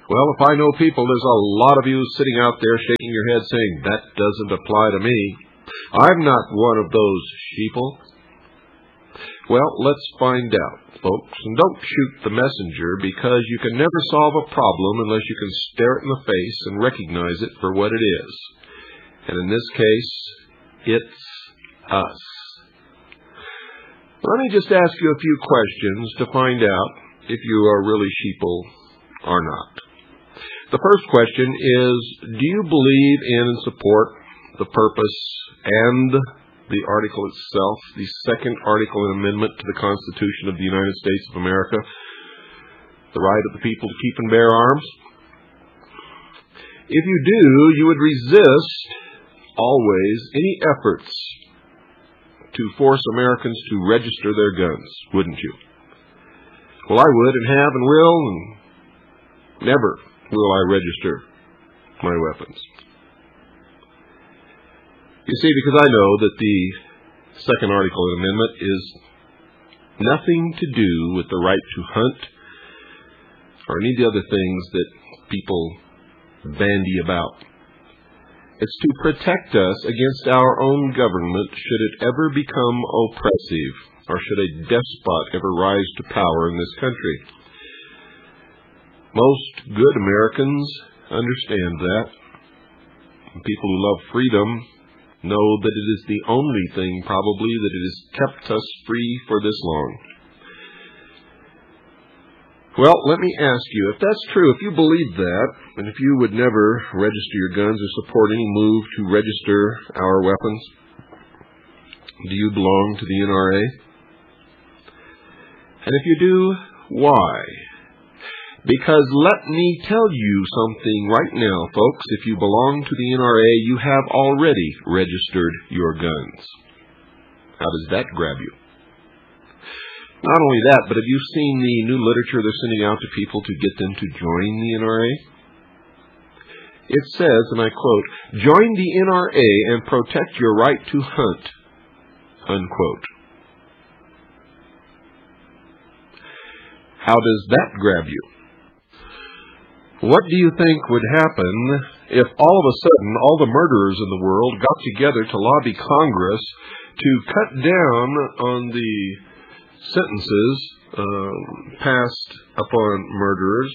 Well, if I know people, there's a lot of you sitting out there shaking your head saying, that doesn't apply to me. I'm not one of those sheeple. Well, let's find out, folks. And don't shoot the messenger, because you can never solve a problem unless you can stare it in the face and recognize it for what it is. And in this case, it's us. Let me just ask you a few questions to find out if you are really sheeple or not. The first question is, do you believe in and support the purpose and the article itself, the second article and amendment to the Constitution of the United States of America, the right of the people to keep and bear arms? If you do, you would resist always any efforts to force Americans to register their guns, wouldn't you? Well, I would, and have, and will, and never will I register my weapons. You see, because I know that the second article and amendment is nothing to do with the right to hunt or any of the other things that people bandy about. It's to protect us against our own government should it ever become oppressive, or should a despot ever rise to power in this country. Most good Americans understand that. People who love freedom know that it is the only thing, probably, that it has kept us free for this long. Well, let me ask you, if that's true, if you believe that, and if you would never register your guns or support any move to register our weapons, do you belong to the NRA? And if you do, why? Because let me tell you something right now, folks. If you belong to the NRA, you have already registered your guns. How does that grab you? Not only that, but have you seen the new literature they're sending out to people to get them to join the NRA? It says, and I quote, "Join the NRA and protect your right to hunt," unquote. How does that grab you? What do you think would happen if all of a sudden all the murderers in the world got together to lobby Congress to cut down on the sentences passed upon murderers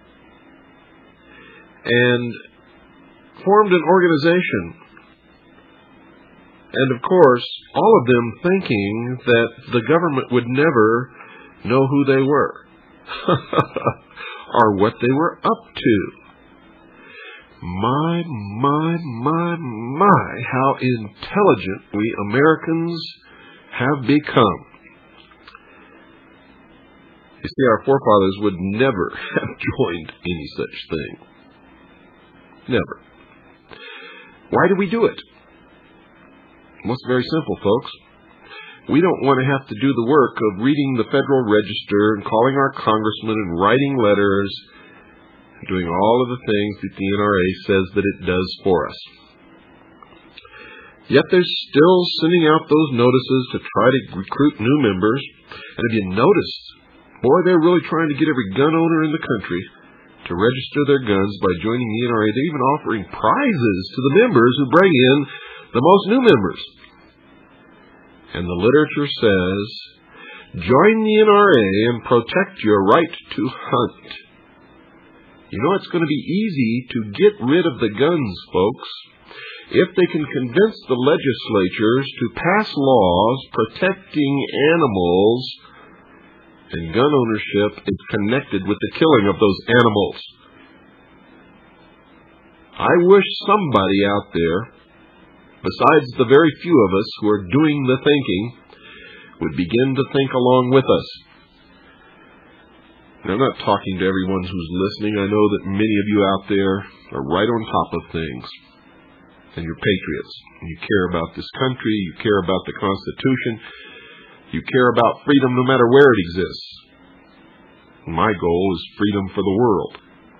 and formed an organization? And of course, all of them thinking that the government would never know who they were or what they were up to. My, how intelligent we Americans have become. You see, our forefathers would never have joined any such thing. Never. Why do we do it? Well, it's very simple, folks. We don't want to have to do the work of reading the Federal Register and calling our congressmen and writing letters, doing all of the things that the NRA says that it does for us. Yet they're still sending out those notices to try to recruit new members. And if you noticed, boy, they're really trying to get every gun owner in the country to register their guns by joining the NRA. They're even offering prizes to the members who bring in the most new members. And the literature says, join the NRA and protect your right to hunt. You know, it's going to be easy to get rid of the guns, folks, if they can convince the legislatures to pass laws protecting animals, and gun ownership is connected with the killing of those animals. I wish somebody out there, besides the very few of us who are doing the thinking, would begin to think along with us. And I'm not talking to everyone who's listening. I know that many of you out there are right on top of things. And you're patriots. And you care about this country. You care about the Constitution. You care about freedom no matter where it exists. My goal is freedom for the world.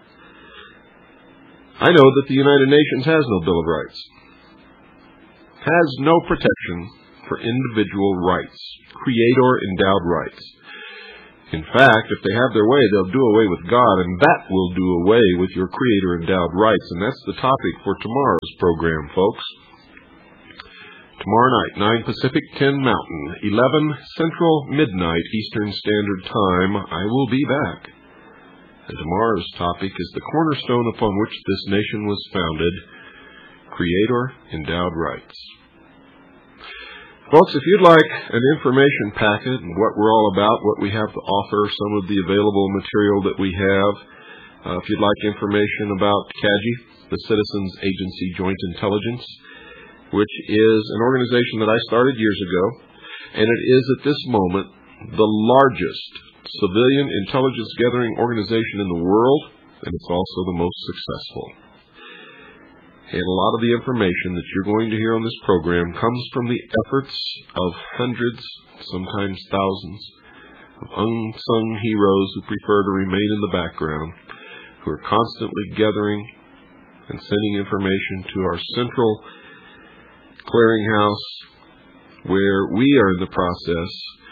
I know that the United Nations has no Bill of Rights. Has no protection for individual rights, creator-endowed rights. In fact, if they have their way, they'll do away with God, and that will do away with your Creator-endowed rights. And that's the topic for tomorrow's program, folks. Tomorrow night, 9 Pacific, 10 Mountain, 11 Central, midnight Eastern Standard Time, I will be back. And tomorrow's topic is the cornerstone upon which this nation was founded, Creator-endowed rights. Folks, if you'd like an information packet and what we're all about, what we have to offer, some of the available material that we have, if you'd like information about CAGI, the Citizens Agency Joint Intelligence, which is an organization that I started years ago, and it is at this moment the largest civilian intelligence gathering organization in the world, and it's also the most successful. And a lot of the information that you're going to hear on this program comes from the efforts of hundreds, sometimes thousands, of unsung heroes who prefer to remain in the background, who are constantly gathering and sending information to our central clearinghouse, where we are in the process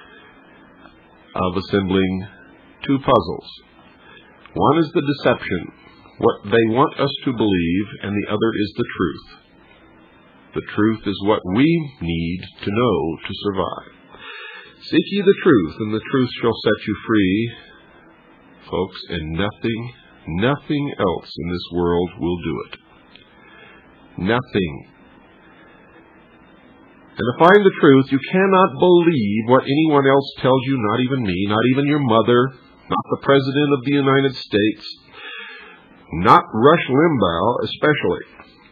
of assembling two puzzles. One is the deception, what they want us to believe, and the other is the truth. The truth is what we need to know to survive. Seek ye the truth, and the truth shall set you free, folks, and nothing else in this world will do it. Nothing. And to find the truth, you cannot believe what anyone else tells you, not even me, not even your mother, not the President of the United States, not Rush Limbaugh especially.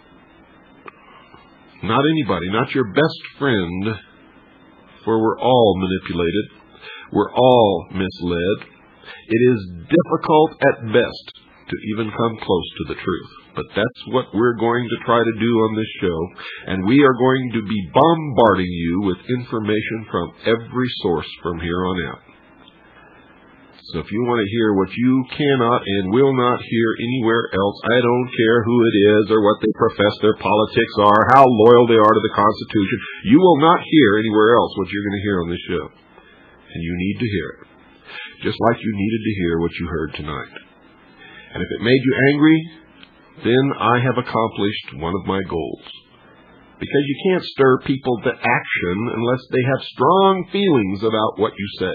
Not anybody, not your best friend, for we're all manipulated. We're all misled. It is difficult at best to even come close to the truth. But that's what we're going to try to do on this show. And we are going to be bombarding you with information from every source from here on out. So if you want to hear what you cannot and will not hear anywhere else, I don't care who it is or what they profess their politics are, how loyal they are to the Constitution, you will not hear anywhere else what you're going to hear on this show. And you need to hear it. Just like you needed to hear what you heard tonight. And if it made you angry, then I have accomplished one of my goals. Because you can't stir people to action unless they have strong feelings about what you say.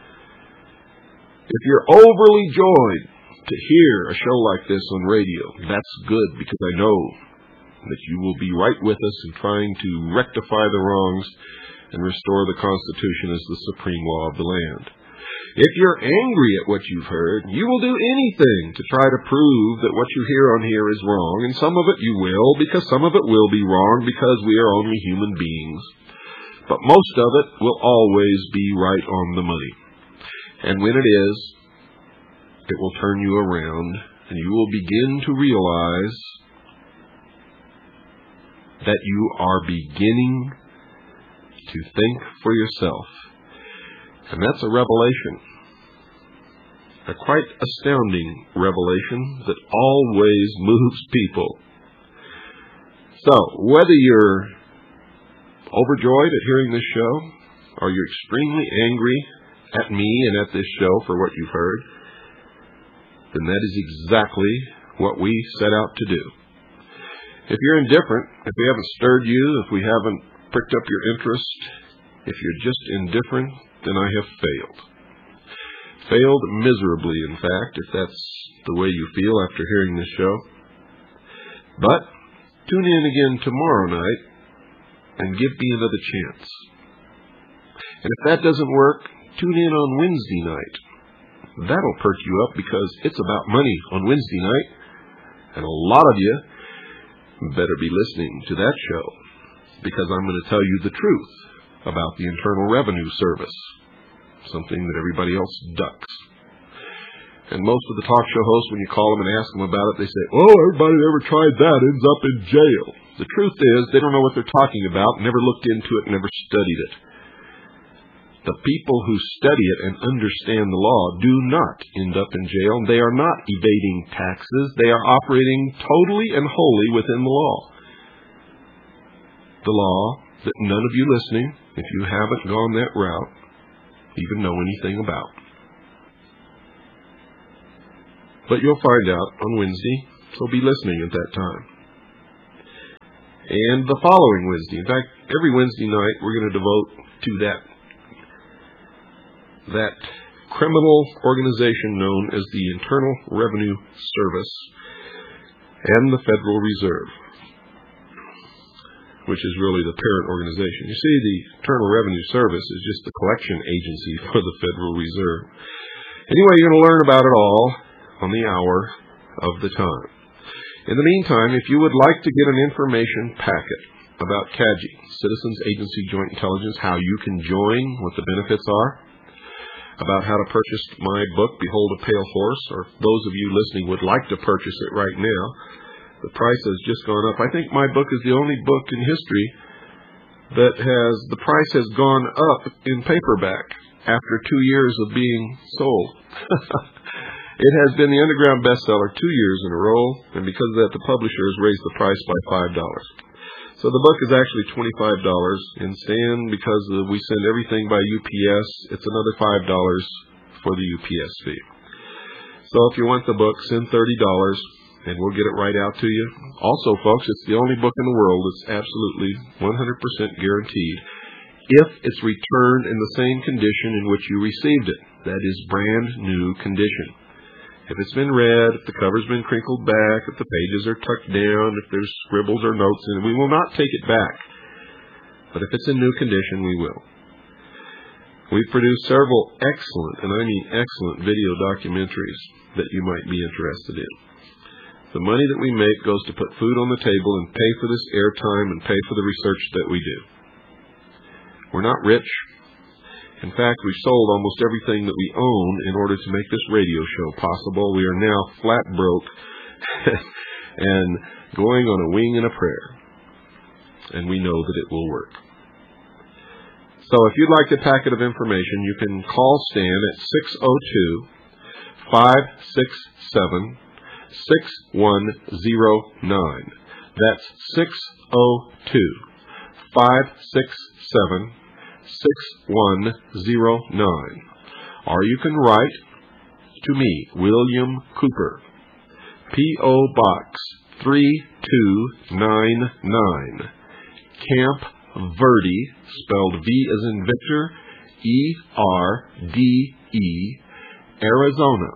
If you're overly joyed to hear a show like this on radio, that's good, because I know that you will be right with us in trying to rectify the wrongs and restore the Constitution as the supreme law of the land. If you're angry at what you've heard, you will do anything to try to prove that what you hear on here is wrong, and some of it you will, because some of it will be wrong, because we are only human beings. But most of it will always be right on the money. And when it is, it will turn you around, and you will begin to realize that you are beginning to think for yourself. And that's a revelation, a quite astounding revelation that always moves people. So, whether you're overjoyed at hearing this show, or you're extremely angry at me and at this show for what you've heard, then that is exactly what we set out to do. If you're indifferent, if we haven't stirred you, if we haven't pricked up your interest, if you're just indifferent, then I have failed. Failed miserably, in fact, if that's the way you feel after hearing this show. But tune in again tomorrow night and give me another chance. And if that doesn't work, tune in on Wednesday night. That'll perk you up, because it's about money on Wednesday night. And a lot of you better be listening to that show, because I'm going to tell you the truth about the Internal Revenue Service, something that everybody else ducks. And most of the talk show hosts, when you call them and ask them about it, they say, oh, everybody that ever tried that ends up in jail. The truth is, they don't know what they're talking about, never looked into it, never studied it. The people who study it and understand the law do not end up in jail. They are not evading taxes. They are operating totally and wholly within the law. The law that none of you listening, if you haven't gone that route, even know anything about. But you'll find out on Wednesday, so be listening at that time. And the following Wednesday, in fact, every Wednesday night, we're going to devote to that criminal organization known as the Internal Revenue Service and the Federal Reserve, which is really the parent organization. You see, the Internal Revenue Service is just the collection agency for the Federal Reserve. Anyway, you're going to learn about it all on the hour of the time. In the meantime, if you would like to get an information packet about CAGI, Citizens Agency Joint Intelligence, how you can join, what the benefits are, about how to purchase my book, Behold a Pale Horse, or if those of you listening would like to purchase it right now, the price has just gone up. I think my book is the only book in history that the price has gone up in paperback after 2 years of being sold. It has been the underground bestseller 2 years in a row, and because of that, the publisher has raised the price by $5. So the book is actually $25, and because we send everything by UPS, it's another $5 for the UPS fee. So if you want the book, send $30, and we'll get it right out to you. Also, folks, it's the only book in the world that's absolutely 100% guaranteed if it's returned in the same condition in which you received it. That is, brand new condition. If it's been read, if the cover's been crinkled back, if the pages are tucked down, if there's scribbles or notes in it, we will not take it back. But if it's in new condition, we will. We've produced several excellent, and I mean excellent, video documentaries that you might be interested in. The money that we make goes to put food on the table and pay for this airtime and pay for the research that we do. We're not rich. In fact, we've sold almost everything that we own in order to make this radio show possible. We are now flat broke and going on a wing and a prayer. And we know that it will work. So if you'd like a packet of information, you can call Stan at 602-567-6109. That's 602-567-6109. Or you can write to me, William Cooper, P.O. Box 3299, Camp Verde, spelled V as in Victor, E-R-D-E, Arizona,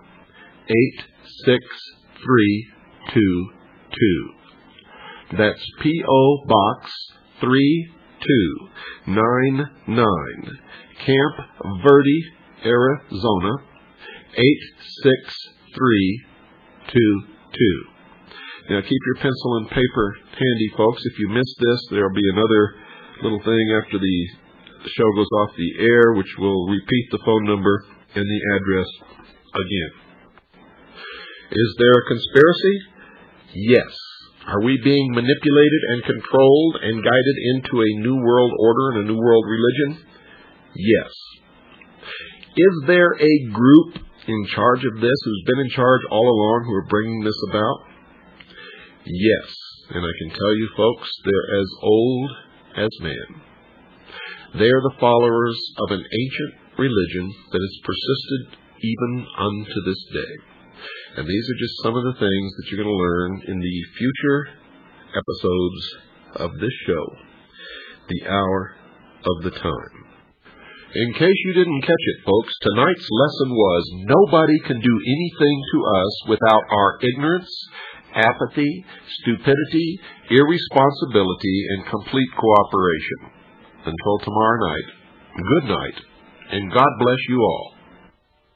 86322. That's P.O. Box 3299, Camp Verde, Arizona, 86322. Now keep your pencil and paper handy, folks. If you missed this, there'll be another little thing after the show goes off the air, which will repeat the phone number and the address again. Is there a conspiracy? Yes. Are we being manipulated and controlled and guided into a new world order and a new world religion? Yes. Is there a group in charge of this who's been in charge all along who are bringing this about? Yes. And I can tell you, folks, they're as old as man. They are the followers of an ancient religion that has persisted even unto this day. And these are just some of the things that you're going to learn in the future episodes of this show, The Hour of the Time. In case you didn't catch it, folks, tonight's lesson was nobody can do anything to us without our ignorance, apathy, stupidity, irresponsibility, and complete cooperation. Until tomorrow night, good night, and God bless you all.